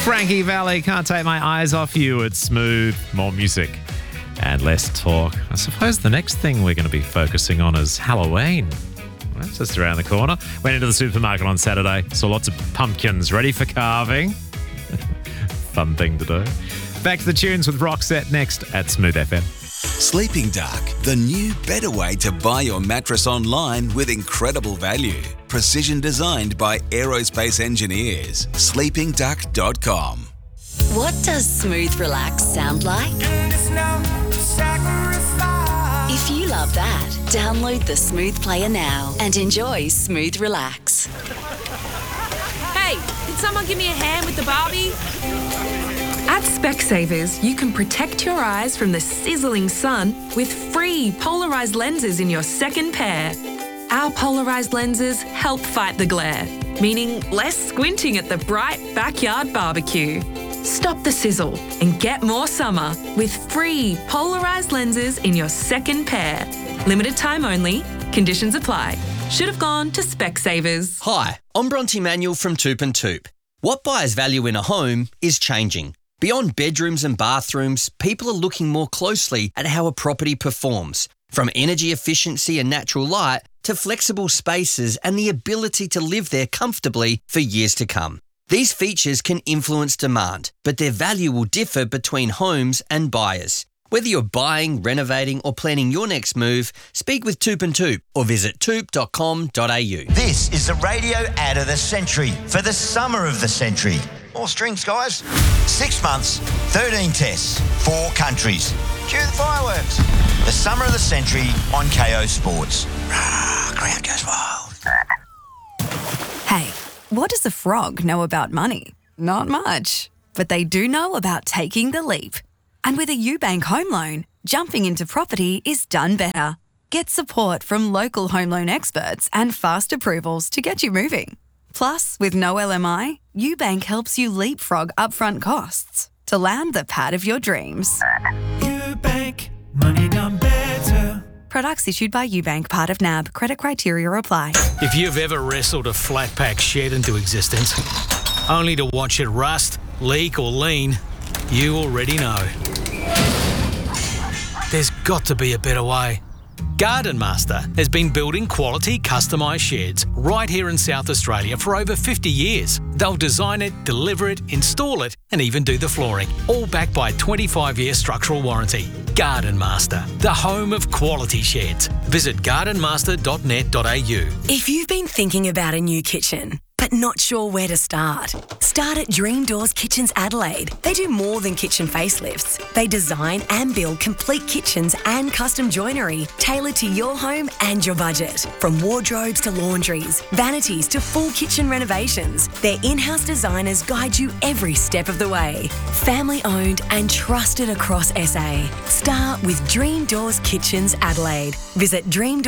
Frankie Valli, Can't Take My Eyes Off You. It's smooth, more music and less talk. I suppose the next thing we're going to be focusing on is Halloween. Well, it's just around the corner. Went into the supermarket on Saturday, saw lots of pumpkins ready for carving. Fun thing to do. Back to the tunes with Roxette next at Smooth FM. Sleeping Dark, the new, better way to buy your mattress online with incredible value. Precision designed by aerospace engineers. sleepingduck.com. What does Smooth Relax sound like? If you love that, download the Smooth Player now and enjoy Smooth Relax. Hey, can someone give me a hand with the Barbie? At Specsavers, you can protect your eyes from the sizzling sun with free polarised lenses in your second pair. Our polarised lenses help fight the glare, meaning less squinting at the bright backyard barbecue. Stop the sizzle and get more summer with free polarised lenses in your second pair. Limited time only. Conditions apply. Should have gone to Specsavers. Hi, I'm Bronte Manuel from Toop and Toop. What buyers value in a home is changing. Beyond bedrooms and bathrooms, people are looking more closely at how a property performs, from energy efficiency and natural light to flexible spaces and the ability to live there comfortably for years to come. These features can influence demand, but their value will differ between homes and buyers. Whether you're buying, renovating or planning your next move, speak with Toop and Toop or visit toop.com.au. This is the radio ad of the century for the summer of the century. More strings, guys. 6 months, 13 tests, 4 countries. Cue the fireworks. The summer of the century on KO Sports. Crowd goes wild. Hey, what does a frog know about money? Not much. But they do know about taking the leap. And with a UBank home loan, jumping into property is done better. Get support from local home loan experts and fast approvals to get you moving. Plus, with no LMI, UBank helps you leapfrog upfront costs to land the pad of your dreams. UBank, money done better. Products issued by UBank, part of NAB. Credit criteria apply. If you've ever wrestled a flat pack shed into existence, only to watch it rust, leak or lean, you already know. There's got to be a better way. Garden Master has been building quality customised sheds right here in South Australia for over 50 years. They'll design it, deliver it, install it and even do the flooring, all backed by a 25-year structural warranty. Garden Master, the home of quality sheds. Visit gardenmaster.net.au. If you've been thinking about a new kitchen, but not sure where to start at Dream Doors Kitchens Adelaide. They do more than kitchen facelifts. They design and build complete kitchens and custom joinery tailored to your home and your budget. From wardrobes to laundries, vanities to full kitchen renovations, their in-house designers guide you every step of the way. Family owned and trusted across SA. Start with Dream Doors Kitchens Adelaide. Visit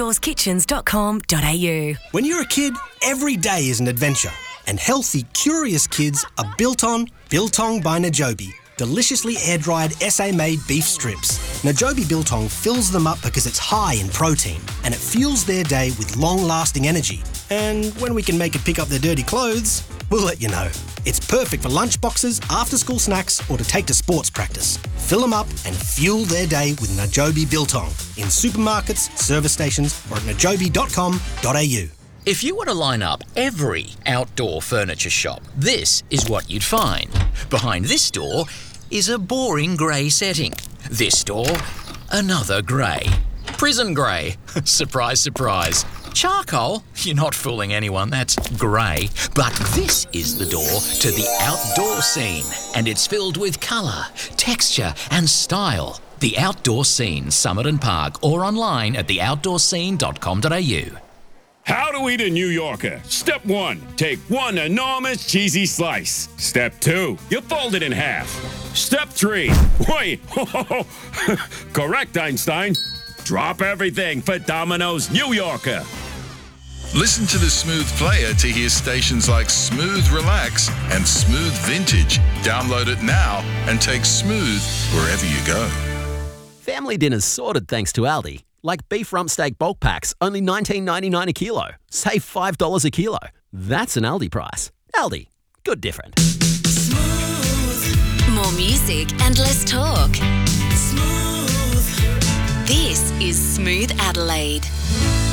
dreamdoorskitchens.com.au. When you're a kid, every day is an adventure. And healthy, curious kids are built on Biltong by Najobi. Deliciously air-dried SA-made beef strips. Najobi Biltong fills them up because it's high in protein and it fuels their day with long-lasting energy. And when we can make it pick up their dirty clothes, we'll let you know. It's perfect for lunchboxes, after-school snacks or to take to sports practice. Fill them up and fuel their day with Najobi Biltong in supermarkets, service stations or at najobi.com.au. If you were to line up every outdoor furniture shop, this is what you'd find. Behind this door is a boring grey setting. This door, another grey. Prison grey. Surprise, surprise. Charcoal? You're not fooling anyone, that's grey. But this is the door to the outdoor scene, and it's filled with colour, texture and style. The Outdoor Scene, Summit and Park, or online at theoutdoorscene.com.au. How to eat a New Yorker. Step 1, take one enormous cheesy slice. Step 2, you fold it in half. Step 3, wait, correct, Einstein. Drop everything for Domino's New Yorker. Listen to the Smooth Player to hear stations like Smooth Relax and Smooth Vintage. Download it now and take Smooth wherever you go. Family dinner's sorted thanks to Aldi. Like beef rump steak bulk packs, only $19.99 a kilo. Save $5 a kilo. That's an Aldi price. Aldi. Good different. Smooth. music and less talk. Smooth. This is Smooth Adelaide.